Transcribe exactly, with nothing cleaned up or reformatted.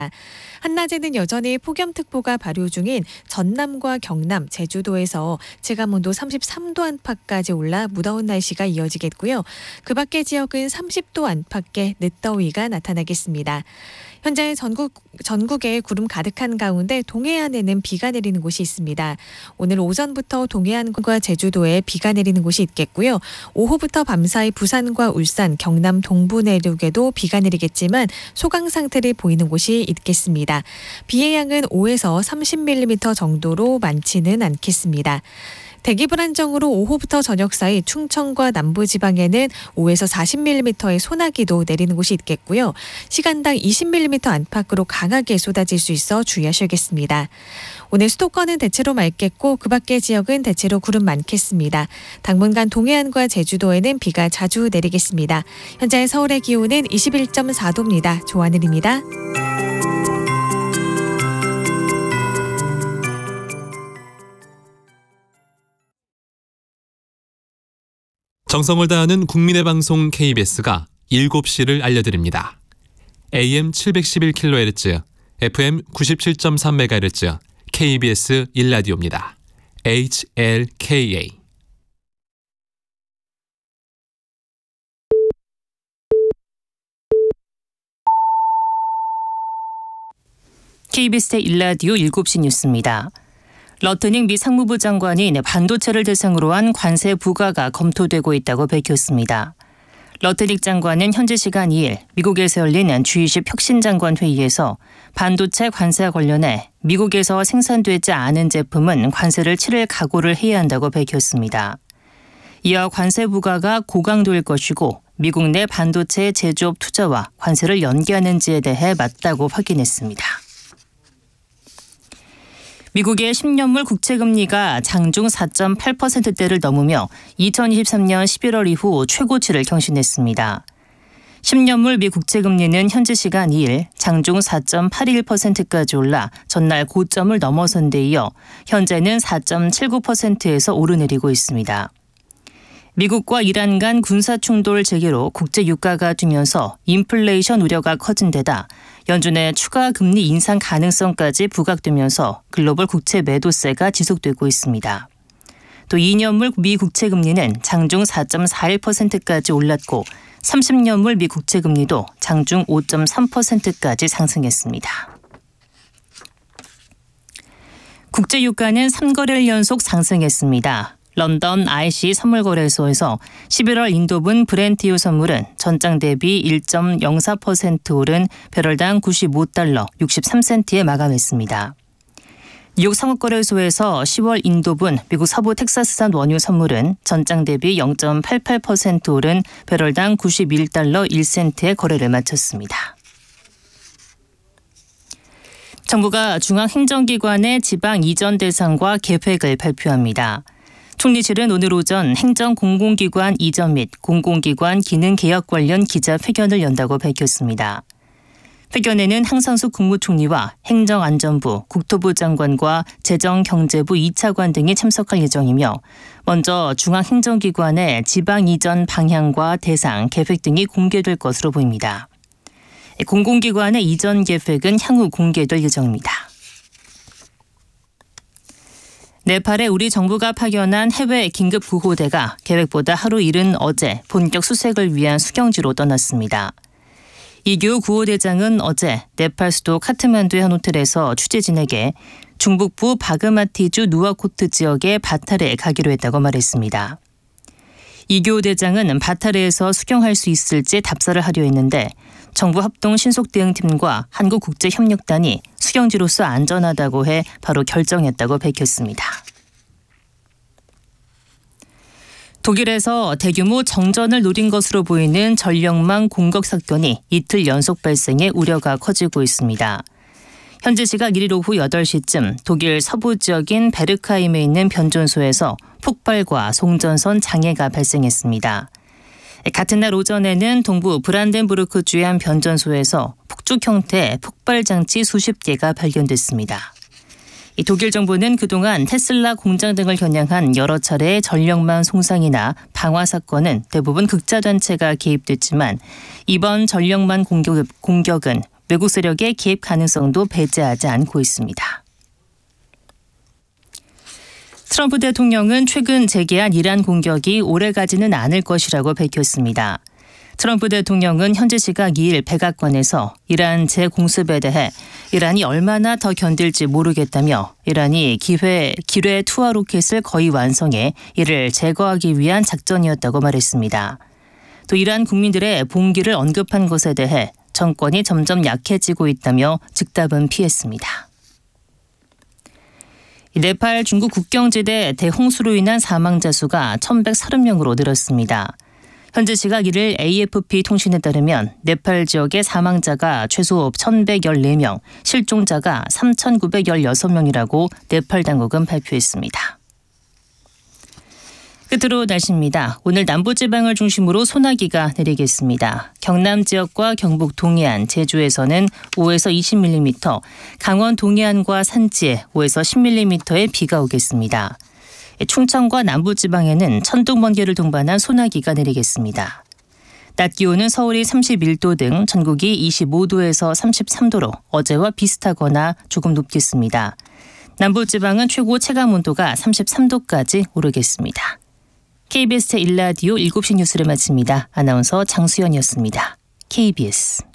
한낮에는 여전히 폭염특보가 발효 중인 전남과 경남, 제주도에서 체감온도 삼십삼 도 안팎까지 올라 무더운 날씨가 이어지겠고요. 그 밖의 지역은 삼십 도 안팎의 늦더위가 나타나겠습니다. 현재 전국, 전국에 구름 가득한 가운데 동해안에는 비가 내리는 곳이 있습니다. 오늘 오전부터 동해안과 제주도에 비가 내리는 곳이 있겠고요. 오후부터 밤사이 부산과 울산, 경남 동부 내륙에도 비가 내리겠지만 소강 상태를 보이는 곳이 있겠습니다. 비의 양은 오에서 삼십 밀리미터 정도로 많지는 않겠습니다. 대기 불안정으로 오후부터 저녁 사이 충청과 남부지방에는 오에서 사십 밀리미터의 소나기도 내리는 곳이 있겠고요. 시간당 이십 밀리미터 안팎으로 강하게 쏟아질 수 있어 주의하셔야겠습니다. 오늘 수도권은 대체로 맑겠고 그 밖의 지역은 대체로 구름 많겠습니다. 당분간 동해안과 제주도에는 비가 자주 내리겠습니다. 현재 서울의 기온은 이십일 점 사 도입니다. 조하늘입니다. 정성을 다하는 국민의 방송 케이비에스가 일곱 시를 알려드립니다. 에이엠 칠백십일 킬로헤르츠, 에프엠 구십칠 점 삼 메가헤르츠, 케이비에스 일 라디오입니다. 에이치엘케이에이. 케이비에스 일 라디오 일곱 시 뉴스입니다. 러트닝 미 상무부 장관이 반도체를 대상으로 한 관세 부과가 검토되고 있다고 밝혔습니다. 러트닝 장관은 현지 시간 이 일 미국에서 열린 지 이십 혁신장관 회의에서 반도체 관세와 관련해 미국에서 생산되지 않은 제품은 관세를 치를 각오를 해야 한다고 밝혔습니다. 이와 관세 부과가 고강도일 것이고 미국 내 반도체 제조업 투자와 관세를 연계하는지에 대해 맞다고 확인했습니다. 미국의 십 년물 국채금리가 장중 사 점 팔 퍼센트대를 넘으며 이천이십삼 년 십일월 이후 최고치를 경신했습니다. 십 년물 미 국채금리는 현지 시간 이 일 장중 사 점 팔일 퍼센트까지 올라 전날 고점을 넘어선 데 이어 현재는 사 점 칠구 퍼센트에서 오르내리고 있습니다. 미국과 이란 간 군사충돌 재개로 국제 유가가 뛰면서 인플레이션 우려가 커진 데다 연준의 추가 금리 인상 가능성까지 부각되면서 글로벌 국채 매도세가 지속되고 있습니다. 또 이 년물 미 국채금리는 장중 사 점 사일 퍼센트까지 올랐고 삼십 년물 미 국채금리도 장중 오 점 삼 퍼센트까지 상승했습니다. 국제유가는 삼 거래일 연속 상승했습니다. 런던 아이씨 선물거래소에서 십일월 인도분 브렌트유 선물은 전장 대비 일 점 영사 퍼센트 오른 배럴당 구십오 달러 육십삼 센트에 마감했습니다. 뉴욕 상업거래소에서 시월 인도분 미국 서부 텍사스산 원유 선물은 전장 대비 영 점 팔팔 퍼센트 오른 배럴당 구십일 달러 일 센트에 거래를 마쳤습니다. 정부가 중앙행정기관의 지방 이전 대상과 계획을 발표합니다. 총리실은 오늘 오전 행정공공기관 이전 및 공공기관 기능 개혁 관련 기자회견을 연다고 밝혔습니다. 회견에는 항상수 국무총리와 행정안전부, 국토부 장관과 재정경제부 이 차관 등이 참석할 예정이며 먼저 중앙행정기관의 지방 이전 방향과 대상, 계획 등이 공개될 것으로 보입니다. 공공기관의 이전 계획은 향후 공개될 예정입니다. 네팔에 우리 정부가 파견한 해외 긴급구호대가 계획보다 하루 이른 어제 본격 수색을 위한 수경지로 떠났습니다. 이규 구호대장은 어제 네팔 수도 카트만두의 한 호텔에서 취재진에게 중북부 바그마티주 누아코트 지역의 바타레에 가기로 했다고 말했습니다. 이규 대장은 바타레에서 수경할 수 있을지 답사를 하려 했는데 정부 합동 신속대응팀과 한국국제협력단이 수경지로서 안전하다고 해 바로 결정했다고 밝혔습니다. 독일에서 대규모 정전을 노린 것으로 보이는 전력망 공격 사건이 이틀 연속 발생해 우려가 커지고 있습니다. 현지 시각 일 일 오후 여덟 시쯤 독일 서부 지역인 베르카임에 있는 변전소에서 폭발과 송전선 장애가 발생했습니다. 같은 날 오전에는 동부 브란덴부르크주의 한 변전소에서 폭죽 형태의 폭발 장치 수십 개가 발견됐습니다. 독일 정부는 그동안 테슬라 공장 등을 겨냥한 여러 차례의 전력망 손상이나 방화 사건은 대부분 극자단체가 개입됐지만 이번 전력망 공격, 공격은 외국 세력의 개입 가능성도 배제하지 않고 있습니다. 트럼프 대통령은 최근 재개한 이란 공격이 오래가지는 않을 것이라고 밝혔습니다. 트럼프 대통령은 현지 시각 이 일 백악관에서 이란 재공습에 대해 이란이 얼마나 더 견딜지 모르겠다며 이란이 기회, 기뢰 투하 로켓을 거의 완성해 이를 제거하기 위한 작전이었다고 말했습니다. 또 이란 국민들의 봉기를 언급한 것에 대해 정권이 점점 약해지고 있다며 즉답은 피했습니다. 네팔 중국 국경지대 대홍수로 인한 사망자 수가 천백삼십 명으로 늘었습니다. 현지 시각 일 일 에이에프피 통신에 따르면 네팔 지역의 사망자가 최소 천백십사 명, 실종자가 삼천구백십육 명이라고 네팔 당국은 발표했습니다. 끝으로 날씨입니다. 오늘 남부지방을 중심으로 소나기가 내리겠습니다. 경남 지역과 경북 동해안, 제주에서는 오에서 이십 밀리미터, 강원 동해안과 산지에 오에서 십 밀리미터의 비가 오겠습니다. 충청과 남부지방에는 천둥 번개를 동반한 소나기가 내리겠습니다. 낮 기온은 서울이 삼십일 도 등 전국이 이십오 도에서 삼십삼 도로 어제와 비슷하거나 조금 높겠습니다. 남부지방은 최고 체감온도가 삼십삼 도까지 오르겠습니다. 케이비에스 제일 라디오 일곱 시 뉴스를 마칩니다. 아나운서 장수연이었습니다. 케이비에스